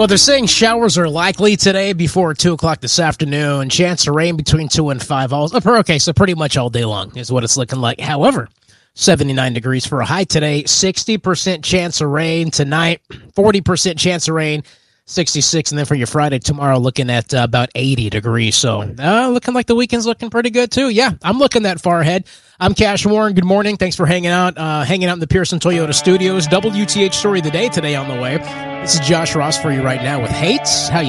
Well, they're saying showers are likely today before 2 o'clock this afternoon. Chance of rain between 2 and 5 hours. Okay, so pretty much all day long is what it's looking like. However, 79 degrees for a high today, 60% chance of rain tonight, 40% chance of rain, 66, and then for your Friday tomorrow, looking at about 80 degrees. So looking like the weekend's looking pretty good, too. Yeah, I'm looking that far ahead. I'm Cash Warren. Good morning. Thanks for hanging out in the Pearson Toyota Studios. WTH Story of the Day today on the way. This is Josh Ross for you right now with Hates. How you